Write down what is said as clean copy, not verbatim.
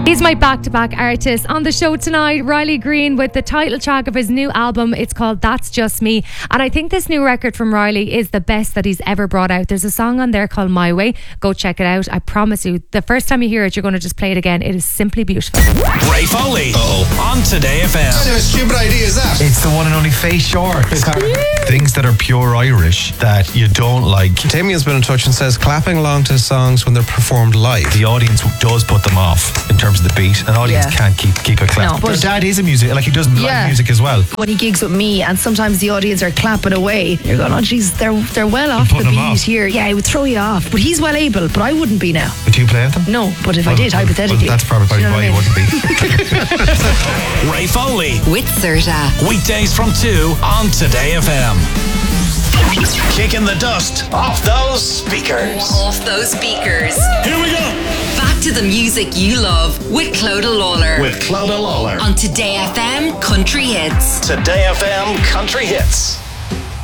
He's my back-to-back artist. On the show tonight, Riley Green with the title track of his new album. It's called That's Just Me. And I think this new record from Riley is the best that he's ever brought out. There's a song on there called My Way. Go check it out. I promise you, the first time you hear it, you're going to just play it again. It is simply beautiful. Ray Foley on Today FM. What kind of stupid idea is that? It's the one and only Face Shorts. Things that are pure Irish that you don't like. Timmy has been in touch and says clapping along to songs when they're performed live. The audience does put them off in terms of the beat. An audience can't keep a clap. No, but Dad is a music, like he does live music as well. When he gigs with me, and sometimes the audience are clapping away, you're going, oh geez, they're well off the beat here. Yeah, it would throw you off. But he's well able, but I wouldn't be now. Would you play with them? No, but if I did, hypothetically. Well, that's probably why you wouldn't be. Ray Foley with Serta. Weekdays from 2 on Today FM. Kicking the dust off those speakers. Off those speakers. Here we go. Back to the music you love with Clodagh Lawler. With Clodagh Lawler. On Today FM Country Hits. Today FM Country Hits.